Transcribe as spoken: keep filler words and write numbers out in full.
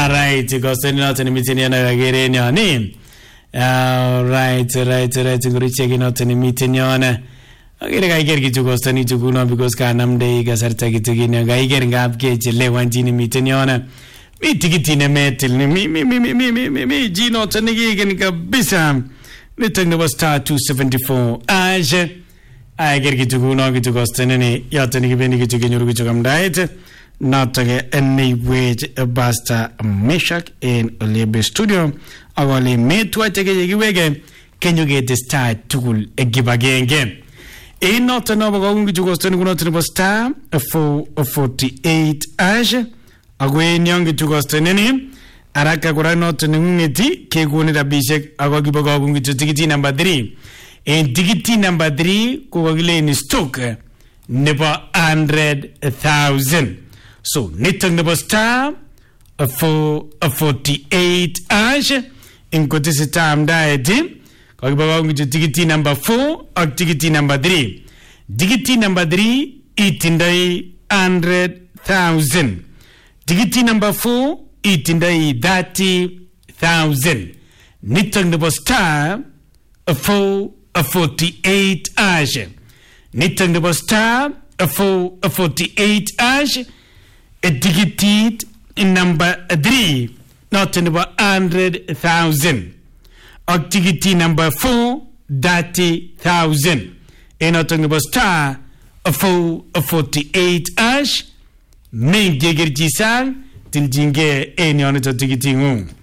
right, kosten noto ni mitini yana kagere nyoni. Right, right, right, nguricheki noto ni mitini yana. Agere kaiger kitu kosten ni chukuno because kanamde kasarta kitu kini kaiger ngap keche lewanjini mitini yana. Mi tikiti ne metil ni mi mi mi mi mi mi mi mi jino noto ni kigen kabisa. Nitang nebo star two seventy-four aje. Aiger kitu kuno kitu kosten ni yoto ni kibendi kitu kinyuru kitu kamdaite. Not any wage basta Meshach in Olebe studio. Agole metwa tege yiwege kenyo get star tukul egibagenge. E not no bagongi to cost no to star four forty-eight ash. Agwe nyongi to cost nini. Araka kura not ngiti ke guni da bishek agogi bagongi to tikiti number three. In tikiti number three kugile in stock never hundred thousand. So, nitang nebo star a four a forty-eight ash in kotisi time diety. Kagibawa ngi tikiti number four or tikiti number three. Tikiti number three itindai hundred thousand. Tikiti number four itindai thirty thousand. Nitang nebo star a four a forty-eight ash. Nitang nebo star a four a forty-eight ash. A ticket in number three, not in about hundred thousand. Or ticket number four, thirty thousand. And not in about star, a four, a forty-eight ash. Make Jagger Jisang, till Jinge, any on it a ticketing room.